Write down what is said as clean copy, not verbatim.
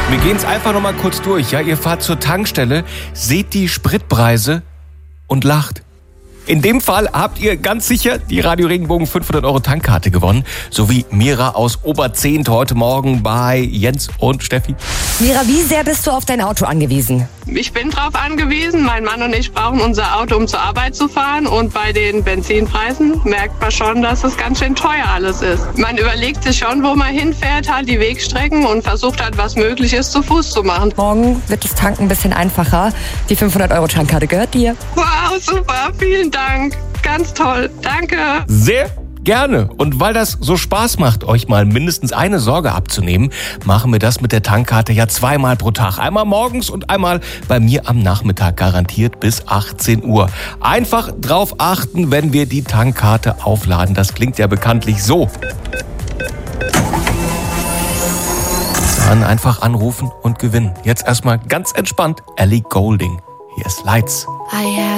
Wir gehen es einfach nochmal kurz durch. Ja? Ihr fahrt zur Tankstelle, seht die Spritpreise und lacht. In dem Fall habt ihr ganz sicher die Radio Regenbogen 500 € Tankkarte gewonnen. Sowie Mira aus Oberzehnt heute Morgen bei Jens und Steffi. Mira, wie sehr bist du auf dein Auto angewiesen? Ich bin drauf angewiesen. Mein Mann und ich brauchen unser Auto, um zur Arbeit zu fahren. Und bei den Benzinpreisen merkt man schon, dass es ganz schön teuer alles ist. Man überlegt sich schon, wo man hinfährt, halt die Wegstrecken und versucht halt, was möglich ist, zu Fuß zu machen. Morgen wird das Tanken ein bisschen einfacher. Die 500 € Tankkarte gehört dir. Wow, super. Vielen Dank. Ganz toll. Danke. Sehr gerne. Und weil das so Spaß macht, euch mal mindestens eine Sorge abzunehmen, machen wir das mit der Tankkarte ja 2-mal pro Tag. Einmal morgens und einmal bei mir am Nachmittag, garantiert bis 18 Uhr. Einfach drauf achten, wenn wir die Tankkarte aufladen. Das klingt ja bekanntlich so. Dann einfach anrufen und gewinnen. Jetzt erstmal ganz entspannt Ellie Goulding. Hier ist Lights.